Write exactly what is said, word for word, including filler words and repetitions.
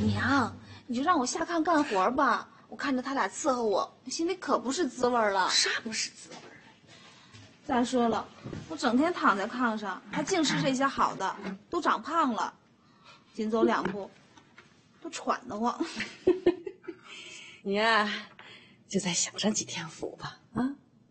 娘，你就让我下炕干活吧。我看着他俩伺候我，心里可不是滋味了。 啥不是滋味？ 再说了，我整天躺在炕上，还净吃这些好的，都长胖了。紧走两步，都喘得慌。 你呀、就再享上几天福吧，啊！